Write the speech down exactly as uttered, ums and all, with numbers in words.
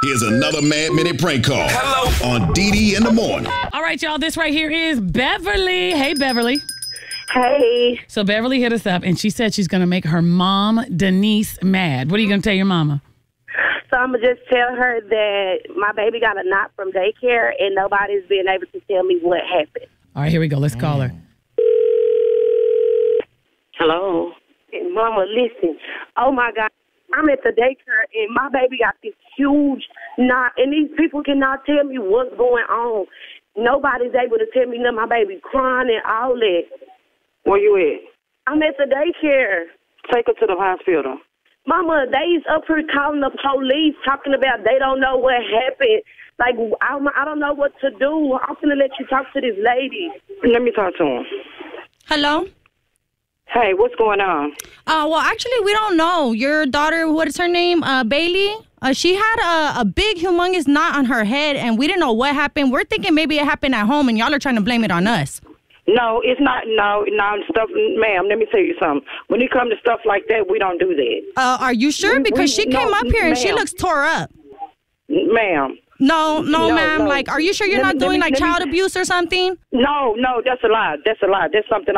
Here's another Mad Minute prank call. Hello. On D D in the morning. All right, y'all. This right here is Beverly. Hey, Beverly. Hey. So Beverly hit us up, and she said she's going to make her mom, Denise, mad. What are you going to tell your mama? So I'm going to just tell her that my baby got a knock from daycare, and nobody's been able to tell me what happened. All right, here we go. Let's call her. Hello. And Mama, listen. Oh, my God. I'm at the daycare, and my baby got this huge knot, and these people cannot tell me what's going on. Nobody's able to tell me nothing. My baby crying and all that. Where you at? I'm at the daycare. Take her to the hospital. Mama, they's up here calling the police, talking about they don't know what happened. Like, I, I don't know what to do. I'm going to let you talk to this lady. Let me talk to him. Hello? Hey, what's going on? Uh, well, actually, we don't know. Your daughter, what is her name? Uh, Bailey? Uh, she had a, a big, humongous knot on her head, and we didn't know what happened. We're thinking maybe it happened at home, and y'all are trying to blame it on us. No, it's not. No, no, stuff. Ma'am, let me tell you something. When it comes to stuff like that, we don't do that. Uh, are you sure? We, because we, she came no, up here, and she ma'am. looks tore up. Ma'am. No, no, No, ma'am. no. Like, are you sure you're Let not me- let doing, me- like, let me- child abuse or something? No, no, that's a lie. That's a lie. That's something